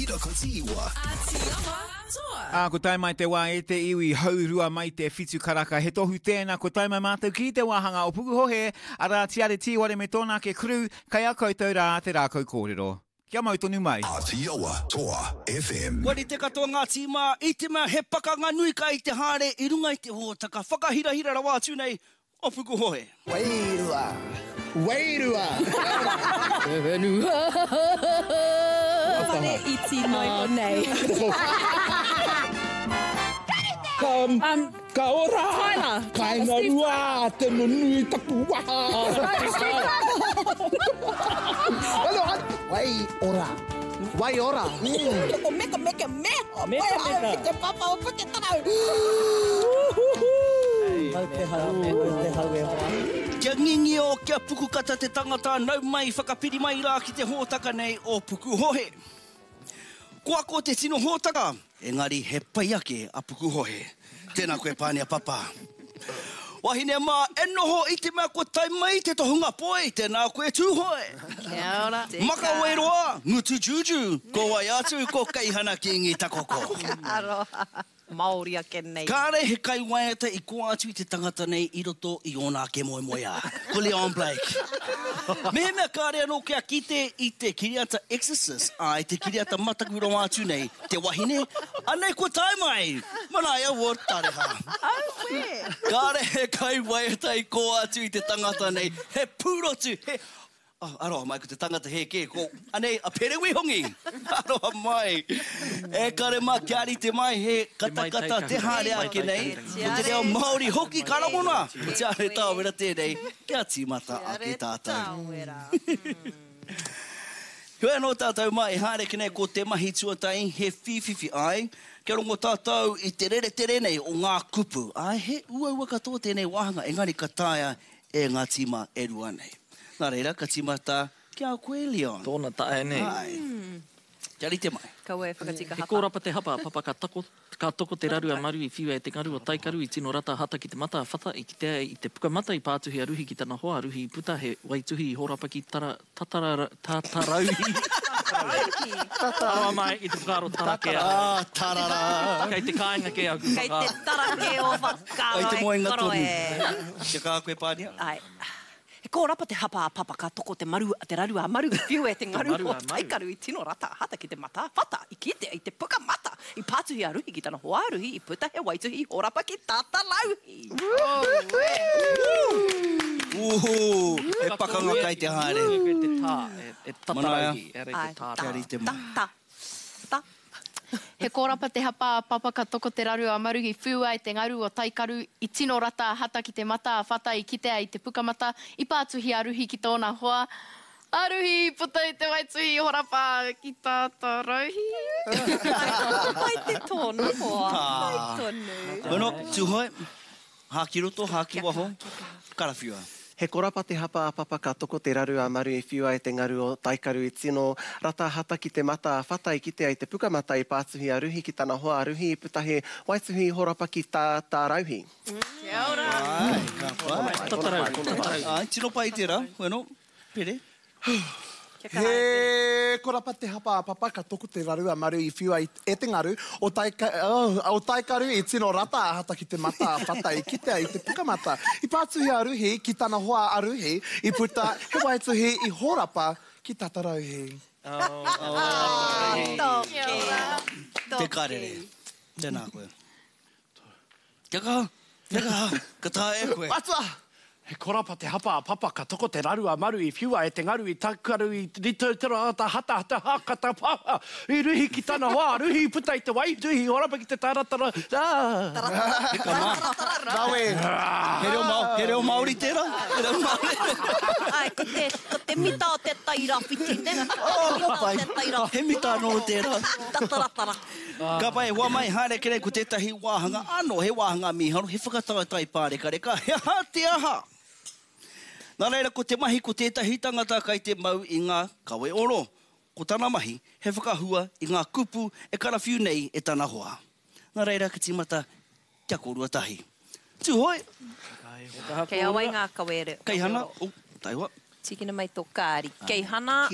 Ira Katiwa. Ko tai mai te wā e te iwi haurua mai te whitu karaka. He tohu tēnā ko tai mai mātou ki te wāhanga o Pukuhohe. Ara tiare tiware me tōnā ke kuru. Kai a koutou rā te rākau kōrero. Kia mau tonu mai. Aotearoa Toa FM. Wari te katoa ngā tīma, i te mea he pakanga nui ka i te hāre, i runga i te hōtaka. Whakahirahira rawa atu nei o Pukuhohe. Wairua. Wairua. Wenua. Whare iti noi o nei. Ka ora. Tyler. Kainga rua, te nunui tapu waha. Wai ora. Wai ora. O meka meka me. Meka. Te papa o puke tarau. Kia ngingi o kia pukukata te tangata nau mai whakapiri mai rā ki te hōtaka nei o Pukuhohe. Kua ko te tino hōtaka, engari he pai ake a Pukuhohe. Tēnā koe pānia papa. Wahine mā, e noho i te mea ko tai mai te tohunga poi, tēnā koe tūhoe. Kia ora. Maka weiroa, ngutu juju, ko wai atu, ko kaihana ki ngi takoko. Aroha. Māori a kenei. Kāre he kai waiata i ko atu i te tangata nei i roto i ona ke moe moe a. Leon Blake. Mehe mea kāre anō kia kite i te kiriata Exorcist, i te kiriata matakuro atu nei, te wahine, anei ko tai mai. Manaia wo tareha. Kāre he kai waiata i ko atu i te tangata nei, he pūrotu, he... aroha mai ko te tangata he ke ko anei a perewi hongi. Aroha mai. E kare mā kiari te mai he katakata te harea ke nei. Ko te reo Māori hoki karamona. Tiare tāwera tēnei. Kia tīmata a ke tātou. Hoi anō tātou mai hare ke nei ko te mahi tuatai he whiwhiwhi ai. Kia rongo tātou i te rere nei o ngā kupu. Ai he ua katoa tēnei wahanga. Engari ka tāia e ngā tīma e rua nei. Nā reira, ka tīmata kia koe, Leon. Tōna tae nei. Kia ri te mai. Kaue whakatika He hapa. kōrapa te hapa, papa ka toko te raru a maru i whiwa e te ngaru o taikaru i tino rata hata ki te mata a whata i te pukamata i pātuhi a ruhi ki tana hoa, ruhi i puta he waituhi i horapa ki tatarauhi. Aroa mai i te whakaro tarakea. Tarara. Kei te kāinga ke au Kei te tarake o whakaro Ai te moenga tonu. koroe. Kia kā koe pānia? Ai. He kōrapa te hapa a papa ka toko te raru a maru i whiu e te ngaru o taikaru i tino rata hata ki te mata whata i kite i te puka mata i pātuhi a ruhi ki tana hoa ruhi i puta he waituhi i horapa ki tātalauhi. He pakanga kai te haere. E te tā, e tatarauhi. E rei Ai, te tā. Kia ri te mai. Ta. He kōrapa te hapa a papa ka toko te raru a maru i whiua i te ngaru o taikaru i tino rata hata ki te mata a whata i kitea i te pukamata i pātuhi a ruhi ki tōna hoa. A ruhi i puta i te waituhi i horapa ki tātarauhi. Pai te tōna hoa. Pai tonu. Bueno, tūhoi. Hāki roto, hāki waho. Karawhiua. He korapa te hapa a papa ka toko te raru a maru i whiua i te ngaru o taikaru i tino rata hata ki te mata a whata i kitea i te pukamata i pātuhi a ruhi ki tana hoa a ruhi i puta he waituhi i horapa ki tātarauhi. Kia ora. Ai, ka pai. Tatarauhi. Ai, tino pai te rā. Bueno, pere. He korapa te hapa a papa ka toko te raru a maru i whiua e te ngaru o taikaru i tino rata a hata ki te mata a whata i kitea i te pukamata. I pātuhi a ruhi ki tana hoa a ruhi i puta he waituhi i horapa ki tātarauhi. Toke. Te karere. Tēnā koe. Kia kaha. Kia kaha. Ka tā e koe. Atua! He korapa te hapa a papa ka toko te raru a maru i whiua e te ngaru i taikaru i rito te rata hata hakata papa i ruhi ki tana hoa, ruhi i puta i te waituhi i horapa ki te taratara. Rawe. He reo Māori tērā. He reo Māori. Ai, ko te mita o te taira whiti, ne? He mita anō tērā. Tataratara. Ka pai, wa mai haere kere ko tētahi wāhanga anō, he wāhanga miharo, he whakatautai pāreka reka, he aha te aha. Nā reira, ko te mahi ko tētahi tangata kai te mau i ngā kawe oro. Ko tana mahi, he whakahua i ngā kupu e karawhiu nei e tana hoa. Nā reira, ka tīmata kia kōrua tahi. Tūhoi. Kei awai ngā kawere. Kei hana. Taiwa. Tikina mai tō kāri. Kei hana